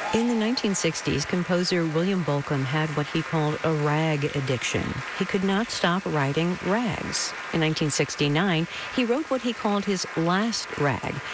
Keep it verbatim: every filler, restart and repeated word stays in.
In the nineteen sixties, composer William Bolcom had what he called a rag addiction. He could not stop writing rags. In nineteen sixty-nine, he wrote what he called his last rag,